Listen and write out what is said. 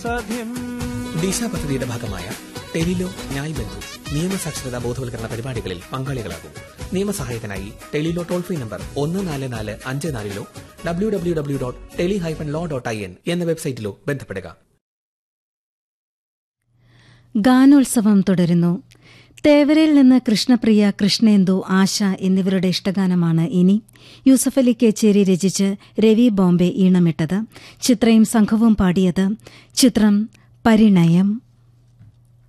ദിശ പദ്ധതിയുടെ ഭാഗമായ ടെലിലോ ന്യായ് ബന്ധു നിയമസാക്ഷരതാ ബോധവൽക്കരണ പരിപാടികളിൽ പങ്കാളികളാകും. നിയമസഹായത്തിനായി Tele-Law toll free number 1445 www.teli-law.in എന്ന വെബ്സൈറ്റിലോ ബന്ധപ്പെടുക. ഗാനോത്സവം തുടരുന്നു. തേവരയിൽ നിന്ന് കൃഷ്ണപ്രിയ, കൃഷ്ണേന്ദു, ആശ എന്നിവരുടെ ഇഷ്ടഗാനമാണ് ഇനി. യൂസഫലി കേച്ചേരി രചിച്ച് രവി ബോംബെ ഈണമിട്ടത്. ചിത്രയും സംഘവും പാടിയത്. ചിത്രം പരിണയം.